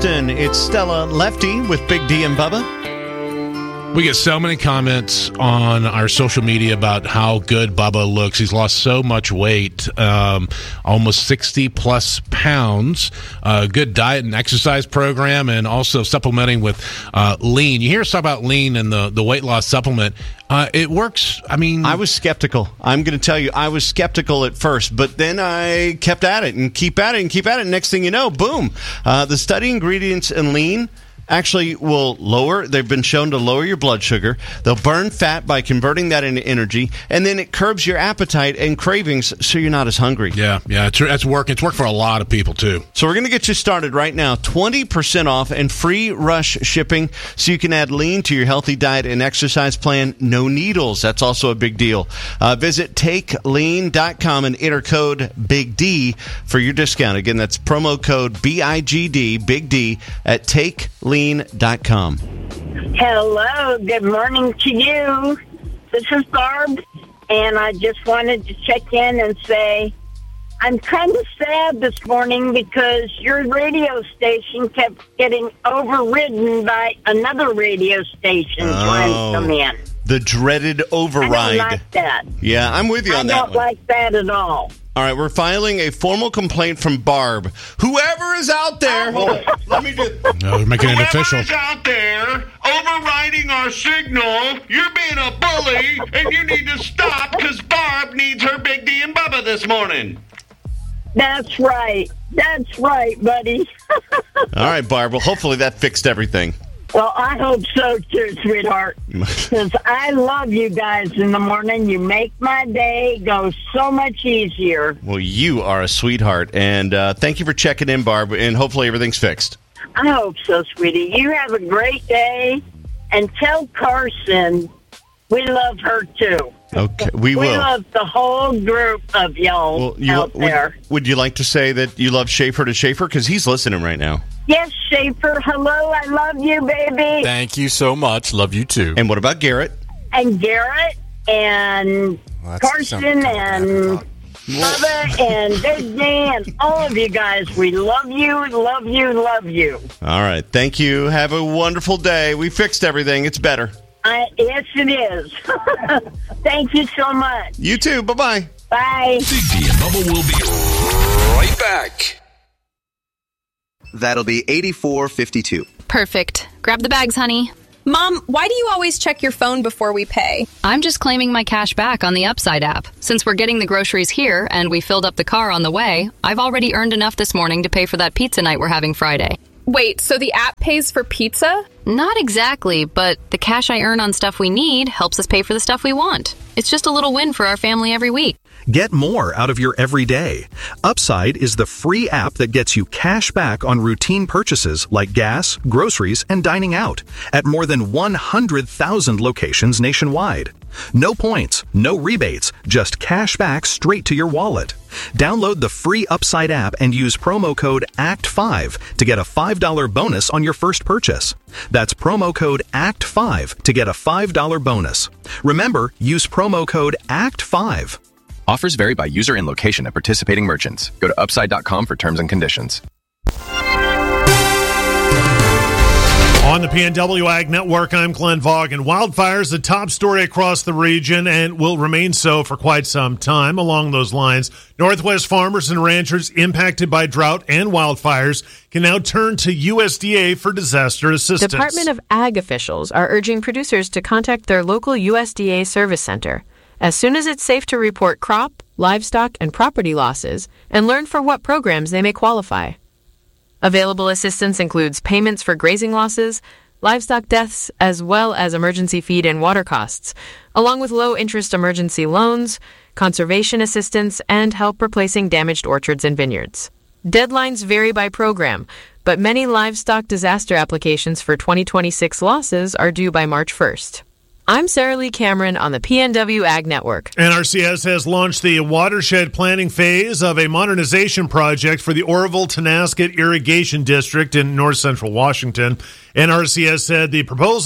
Austin. It's Stella Lefty with Big D and Bubba. We get so many comments on our social media about how good Bubba looks. He's lost so much weight, almost 60-plus pounds. Good diet and exercise program, and also supplementing with lean. You hear us talk about lean and the weight loss supplement. It works. I mean, I was skeptical. I'm going to tell you, I was skeptical at first, but then I kept at it and keep at it and keep at it. Next thing you know, boom. The study ingredients in lean actually will they've been shown to lower your blood sugar. They'll burn fat by converting that into energy, and then it curbs your appetite and cravings so you're not as hungry. Yeah, it's working. It's worked for a lot of people, too. So we're going to get you started right now. 20% off and free rush shipping so you can add lean to your healthy diet and exercise plan. No needles. That's also a big deal. Visit takelean.com and enter code Big D for your discount. Again, that's promo code BIGD, Big D, at takelean.com. Hello, good morning to you. This is Barb, and I just wanted to check in and say I'm kind of sad this morning because your radio station kept getting overridden by another radio station trying to come in. The dreaded override. I don't like that. Yeah, I'm with you on that one. I don't like that at all. All right, we're filing a formal complaint from Barb. Whoever is out there, let me do. No, we're making it official. Whoever is out there overriding our signal, you're being a bully, and you need to stop because Barb needs her Big D and Bubba this morning. That's right. That's right, buddy. All right, Barb. Well, hopefully that fixed everything. Well, I hope so, too, sweetheart, because I love you guys in the morning. You make my day go so much easier. Well, you are a sweetheart, and thank you for checking in, Barb, and hopefully everything's fixed. I hope so, sweetie. You have a great day, and tell Carson we love her, too. Okay, we will. We love the whole group of y'all out there. Would you like to say that you love Schaefer to Schaefer? Because he's listening right now. Yes, Schaefer. Hello, I love you, baby. Thank you so much. Love you, too. And what about Garrett? And Garrett, and Carson, and Bubba, and Big D, and all of you guys. We love you, love you, love you. All right. Thank you. Have a wonderful day. We fixed everything. It's better. Yes, it is. Thank you so much. You too. Bye-bye. Bye. Big D and Bubba will be right back. That'll be $84.52. Perfect. Grab the bags, honey. Mom, why do you always check your phone before we pay? I'm just claiming my cash back on the Upside app. Since we're getting the groceries here and we filled up the car on the way, I've already earned enough this morning to pay for that pizza night we're having Friday. Wait, so the app pays for pizza? Not exactly, but the cash I earn on stuff we need helps us pay for the stuff we want. It's just a little win for our family every week. Get more out of your everyday. Upside is the free app that gets you cash back on routine purchases like gas, groceries, and dining out at more than 100,000 locations nationwide. No points, no rebates, just cash back straight to your wallet. Download the free Upside app and use promo code ACT5 to get a $5 bonus on your first purchase. That's promo code ACT5 to get a $5 bonus. Remember, use promo code ACT5. Offers vary by user and location at participating merchants. Go to upside.com for terms and conditions. On the PNW Ag Network, I'm Glenn Vaughan. Wildfires, the top story across the region, and will remain so for quite some time. Along those lines, Northwest farmers and ranchers impacted by drought and wildfires can now turn to USDA for disaster assistance. Department of Ag officials are urging producers to contact their local USDA service center as soon as it's safe to report crop, livestock, and property losses and learn for what programs they may qualify. Available assistance includes payments for grazing losses, livestock deaths, as well as emergency feed and water costs, along with low-interest emergency loans, conservation assistance, and help replacing damaged orchards and vineyards. Deadlines vary by program, but many livestock disaster applications for 2026 losses are due by March 1st. I'm Sarah Lee Cameron on the PNW Ag Network. NRCS has launched the watershed planning phase of a modernization project for the Oroville-Tonasket Irrigation District in north central Washington. NRCS said the proposal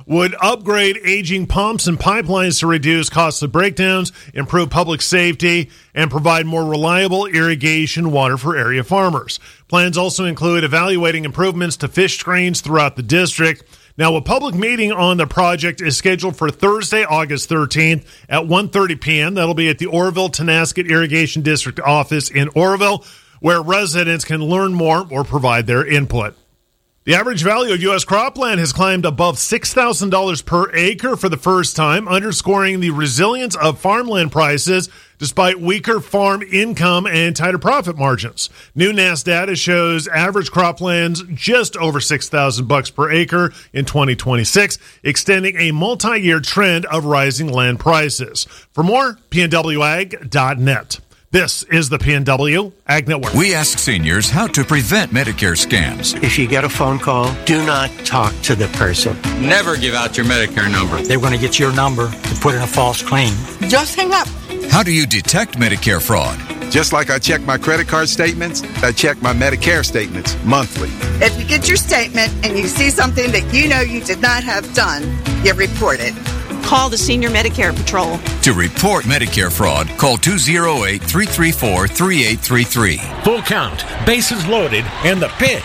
would upgrade aging pumps and pipelines to reduce costly breakdowns, improve public safety, and provide more reliable irrigation water for area farmers. Plans also include evaluating improvements to fish screens throughout the district. Now, a public meeting on the project is scheduled for Thursday, August 13th at 1:30 p.m. That'll be at the Oroville-Tonasket Irrigation District office in Oroville, where residents can learn more or provide their input. The average value of U.S. cropland has climbed above $6,000 per acre for the first time, underscoring the resilience of farmland prices despite weaker farm income and tighter profit margins. New NASS data shows average croplands just over $6,000 per acre in 2026, extending a multi-year trend of rising land prices. For more, pnwag.net. This is the PNW Ag Network. We ask seniors how to prevent Medicare scams. If you get a phone call, do not talk to the person. Never give out your Medicare number. They're going to get your number to put in a false claim. Just hang up. How do you detect Medicare fraud? Just like I check my credit card statements, I check my Medicare statements monthly. If you get your statement and you see something that you know you did not have done, you report it. Call the Senior Medicare Patrol. To report Medicare fraud, call 208-334-3833. Full count, bases loaded, and the pitch.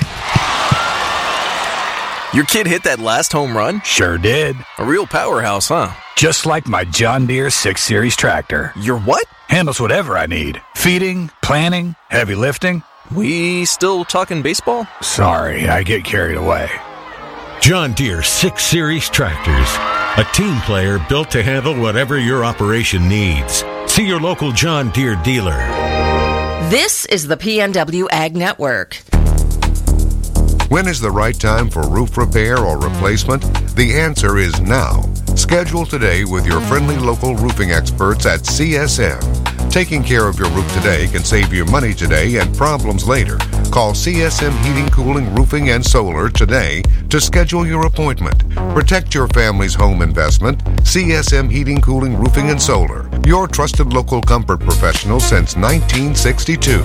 Your kid hit that last home run? Sure did. A real powerhouse, huh? Just like my John Deere 6 Series tractor. Your what? Handles whatever I need. Feeding, planting, heavy lifting. We still talking baseball? Sorry, I get carried away. John Deere 6 Series tractors. A team player built to handle whatever your operation needs. See your local John Deere dealer. This is the PNW Ag Network. When is the right time for roof repair or replacement? The answer is now. Schedule today with your friendly local roofing experts at CSM. Taking care of your roof today can save you money today and problems later. Call CSM Heating, Cooling, Roofing, and Solar today to schedule your appointment. Protect your family's home investment. CSM Heating, Cooling, Roofing, and Solar. Your trusted local comfort professional since 1962.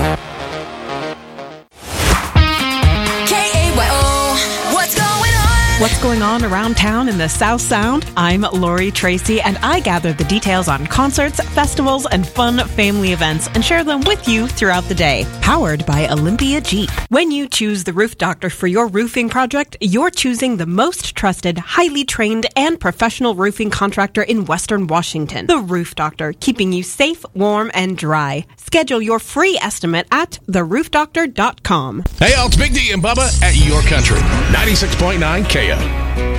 What's going on around town in the South Sound? I'm Lori Tracy, and I gather the details on concerts, festivals, and fun family events and share them with you throughout the day. Powered by Olympia Jeep. When you choose the Roof Doctor for your roofing project, you're choosing the most trusted, highly trained, and professional roofing contractor in Western Washington. The Roof Doctor, keeping you safe, warm, and dry. Schedule your free estimate at theroofdoctor.com. Hey, y'all, it's Big D and Bubba at your country. 96.9 KO.